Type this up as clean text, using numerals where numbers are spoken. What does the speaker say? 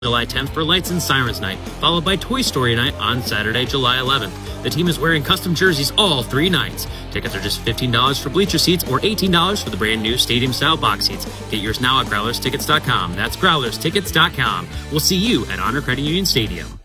July 10th for Lights and Sirens Night, followed by Toy Story Night on Saturday, July 11th. The team is wearing custom jerseys all 3 nights. Tickets are just $15 for bleacher seats or $18 for the brand new stadium-style box seats. Get yours now at GrowlersTickets.com. That's GrowlersTickets.com. We'll see you at Honor Credit Union Stadium.